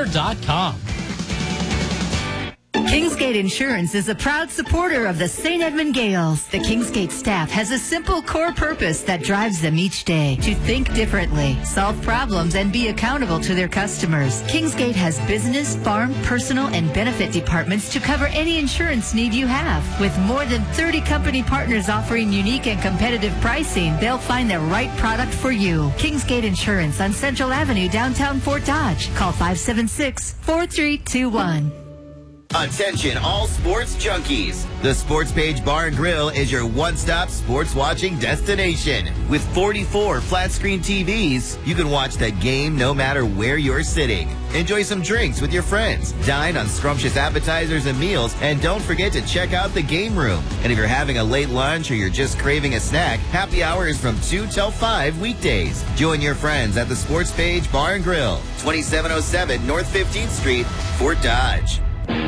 Ford.com. Kingsgate Insurance is a proud supporter of the St. Edmund Gales. The Kingsgate staff has a simple core purpose that drives them each day: to think differently, solve problems, and be accountable to their customers. Kingsgate has business, farm, personal, and benefit departments to cover any insurance need you have. With more than 30 company partners offering unique and competitive pricing, they'll find the right product for you. Kingsgate Insurance on Central Avenue, downtown Fort Dodge. Call 576-4321. Attention all sports junkies. The Sports Page Bar and Grill is your one-stop sports watching destination. With 44 flat-screen TVs, you can watch the game no matter where you're sitting. Enjoy some drinks with your friends. Dine on scrumptious appetizers and meals. And don't forget to check out the game room. And if you're having a late lunch or you're just craving a snack, happy hour is from 2 till 5 weekdays. Join your friends at the Sports Page Bar and Grill, 2707 North 15th Street, Fort Dodge.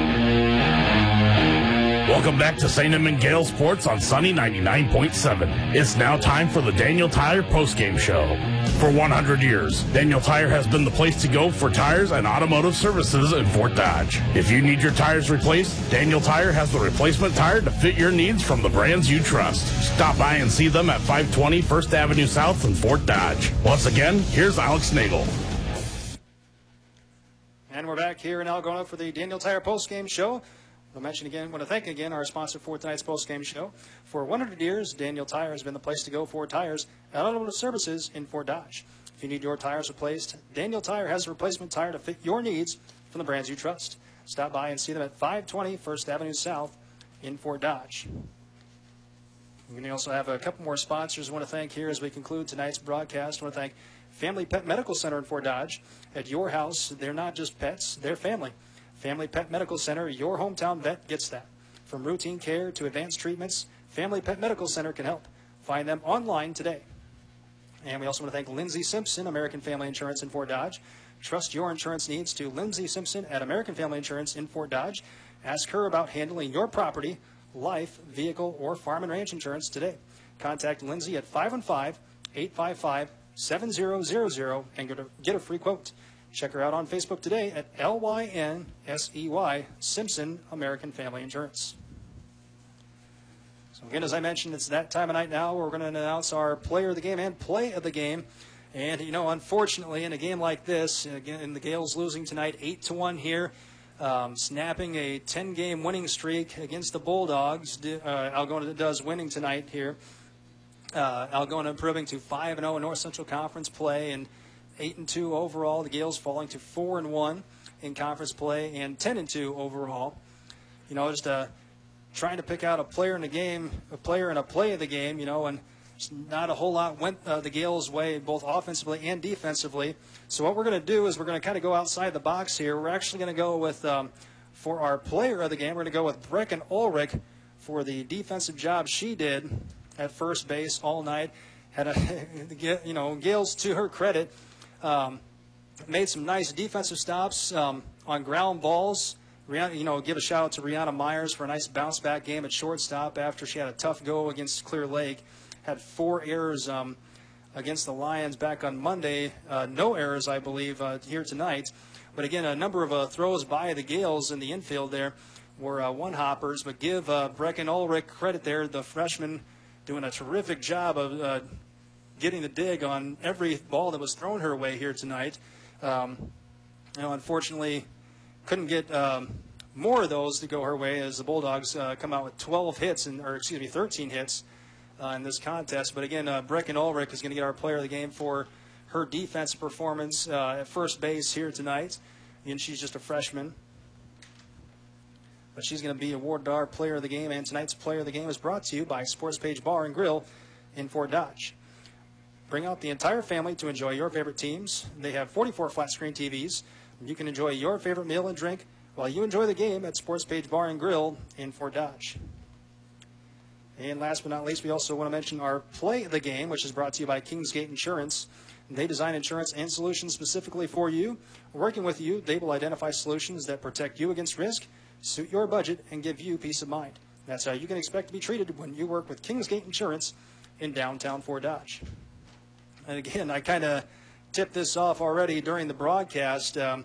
Welcome back to St. Edmund Gale Sports on Sunny 99.7. It's now time for the Daniel Tire postgame show. For 100 years, Daniel Tire has been the place to go for tires and automotive services in Fort Dodge. If you need your tires replaced, Daniel Tire has the replacement tire to fit your needs from the brands you trust. Stop by and see them at 520 First Avenue South in Fort Dodge. Once again, here's Alex Nagel. And we're back here in Algona for the Daniel Tire postgame show. I want to thank again our sponsor for tonight's postgame show. For 100 years, Daniel Tire has been the place to go for tires and automotive services in Fort Dodge. If you need your tires replaced, Daniel Tire has a replacement tire to fit your needs from the brands you trust. Stop by and see them at 520 First Avenue South in Fort Dodge. We also have a couple more sponsors I want to thank here as we conclude tonight's broadcast. I want to thank Family Pet Medical Center in Fort Dodge. At your house, they're not just pets, they're family. Family Pet Medical Center, your hometown vet gets that. From routine care to advanced treatments, Family Pet Medical Center can help. Find them online today. And we also want to thank Lindsay Simpson, American Family Insurance in Fort Dodge. Trust your insurance needs to Lindsay Simpson at American Family Insurance in Fort Dodge. Ask her about handling your property, life, vehicle, or farm and ranch insurance today. Contact Lindsay at 515-855-7000 and get a free quote. Check her out on Facebook today at LYNSEY Simpson American Family Insurance. So again, as I mentioned, it's that time of night now where we're going to announce our player of the game and play of the game. And, you know, unfortunately, in a game like this, again, the Gales losing tonight 8-1 here, snapping a 10-game winning streak against the Bulldogs. Algona does winning tonight here. Algona improving to 5-0 in North Central Conference play, and 8-2 overall. The Gales falling to 4-1 in conference play and 10-2 overall. You know, just trying to pick out a player in the game, a player in a play of the game, you know, and just not a whole lot went the Gales' way, both offensively and defensively. So what we're going to do is we're going to kind of go outside the box here. We're actually going to go with, for our player of the game, we're going to go with Brecken Ulrich for the defensive job she did at first base all night. Had a, you know, Gales, to her credit, made some nice defensive stops on ground balls. You know, give a shout out to Rihanna Myers for a nice bounce back game at shortstop after she had a tough go against Clear Lake. Had 4 errors against the Lions back on Monday. No errors, I believe, here tonight. But again, a number of throws by the Gales in the infield there were one-hoppers. But give Brecken Ulrich credit there, the freshman, doing a terrific job of getting the dig on every ball that was thrown her way here tonight. You know, unfortunately, couldn't get more of those to go her way as the Bulldogs come out with 13 hits in this contest. But again, Brecken Ulrich is going to get our player of the game for her defensive performance at first base here tonight. And she's just a freshman. But she's going to be awarded our player of the game. And tonight's player of the game is brought to you by Sports Page Bar and Grill in Fort Dodge. Bring out the entire family to enjoy your favorite teams. They have 44 flat-screen TVs. You can enjoy your favorite meal and drink while you enjoy the game at Sports Page Bar and Grill in Fort Dodge. And last but not least, we also want to mention our play of the game, which is brought to you by Kingsgate Insurance. They design insurance and solutions specifically for you. Working with you, they will identify solutions that protect you against risk, suit your budget, and give you peace of mind. That's how you can expect to be treated when you work with Kingsgate Insurance in downtown Fort Dodge. And again, I kind of tipped this off already during the broadcast. You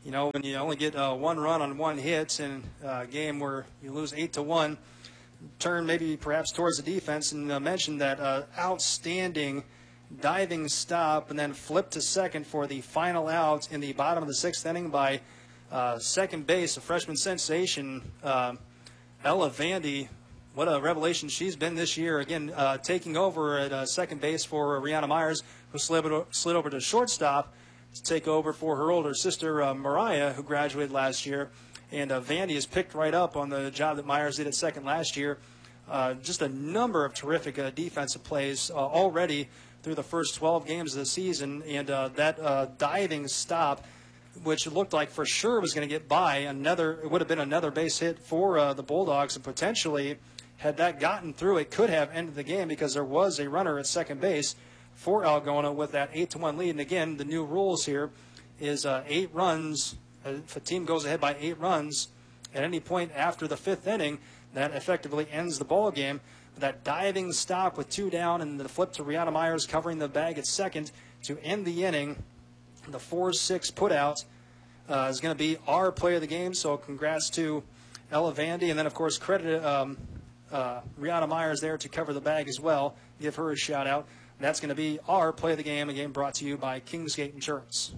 when you only get one run on one hit in a game where you lose 8-1, turn maybe perhaps towards the defense and mention that outstanding diving stop and then flip to second for the final out in the bottom of the 6th inning by second base, a freshman sensation, Ella Vandy. What a revelation she's been this year. Again, taking over at second base for Rihanna Myers, who slid over to shortstop to take over for her older sister, Mariah, who graduated last year. And Vandy is picked right up on the job that Myers did at second last year. Just a number of terrific defensive plays already through the first 12 games of the season. And that diving stop, which looked like for sure was going to get by it would have been another base hit for the Bulldogs. And potentially, had that gotten through, it could have ended the game because there was a runner at second base for Algona with that 8-1 lead. And again, the new rules here is 8 runs. If a team goes ahead by 8 runs at any point after the 5th inning, that effectively ends the ball game. That diving stop with 2 down and the flip to Rihanna Myers covering the bag at second to end the inning. The 4-6 putout is going to be our play of the game. So congrats to Ella Vandy, and then of course credit Rihanna Myers there to cover the bag as well. Give her a shout out. That's going to be our play of the game. A game brought to you by Kingsgate Insurance.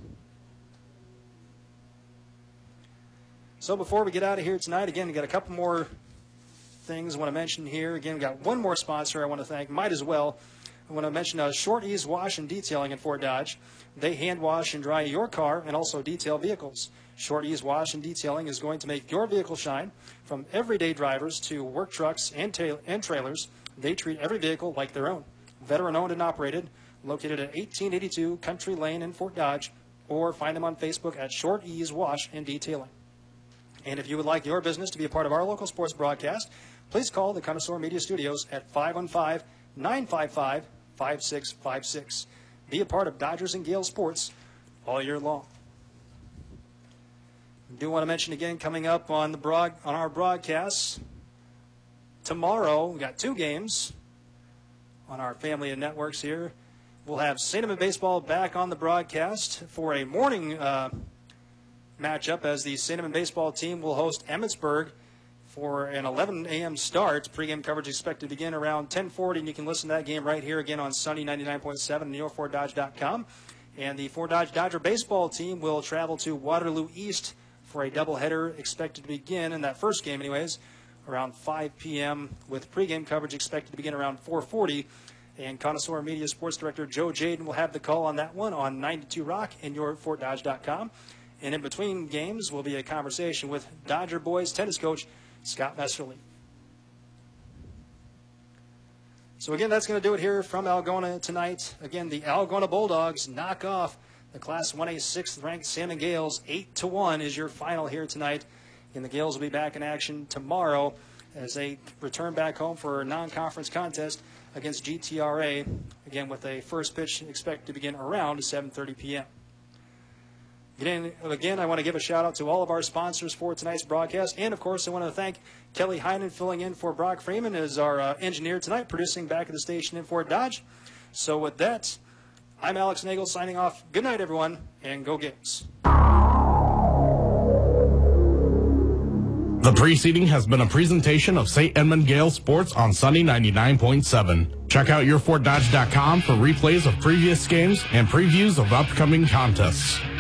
So before we get out of here tonight, again, we got a couple more things I want to mention here. Again, we got one more sponsor I want to thank. Might as well. I want to mention Short Ease Wash and Detailing in Fort Dodge. They hand wash and dry your car and also detail vehicles. Short Ease Wash and Detailing is going to make your vehicle shine. From everyday drivers to work trucks and trailers, they treat every vehicle like their own. Veteran-owned and operated, located at 1882 Country Lane in Fort Dodge, or find them on Facebook at Short Ease Wash and Detailing. And if you would like your business to be a part of our local sports broadcast, please call the Connoisseur Media Studios at 515-955-5656. Be a part of Dodgers and Gales sports all year long. I do want to mention again, coming up on our broadcasts tomorrow, we got 2 games on our family of networks here. We'll have St. Edmund baseball back on the broadcast for a morning matchup as the St. Edmund baseball team will host Emmetsburg for an 11 a.m. start. Pre-game coverage expected to begin around 10:40, and you can listen to that game right here again on Sunny 99.7 and NeoFortDodge.com. And the Fort Dodge Dodger baseball team will travel to Waterloo East for a doubleheader expected to begin in that first game anyways, around 5 p.m. with pregame coverage expected to begin around 4:40. And Connoisseur Media Sports Director Joe Jaden will have the call on that one on 92 Rock and YourFortDodge.com. And in between games will be a conversation with Dodger boys tennis coach Scott Mesterly. So again, that's going to do it here from Algona tonight. Again, the Algona Bulldogs knock off the Class 1A 6th-ranked Salmon Gales. 8-1 is your final here tonight. And the Gales will be back in action tomorrow as they return back home for a non-conference contest against GTRA. Again, with a first pitch expected to begin around 7:30 p.m. Again, I want to give a shout-out to all of our sponsors for tonight's broadcast. And, of course, I want to thank Kelly Heinen filling in for Brock Freeman as our engineer tonight, producing back at the station in Fort Dodge. So with that, I'm Alex Nagel signing off. Good night, everyone, and go Gales. The preceding has been a presentation of St. Edmund Gales Sports on Sunny 99.7. Check out YourFortDodge.com for replays of previous games and previews of upcoming contests.